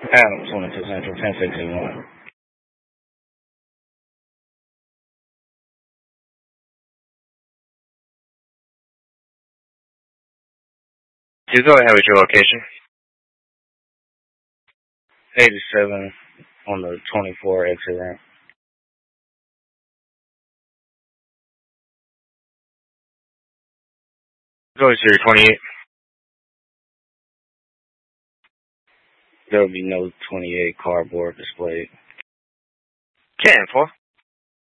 Adams, 22 Central, 1061. You go ahead with your location. 87 on the 24 exit ramp. Go to your 28. There will be no 28 cardboard displayed. 10-4.